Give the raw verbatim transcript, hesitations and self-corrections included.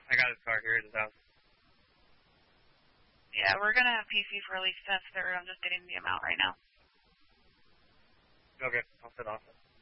I got his car here at his house. Yeah, we're gonna have P C for at least test third. I'm just getting the amount right now. Okay, I'll sit off it.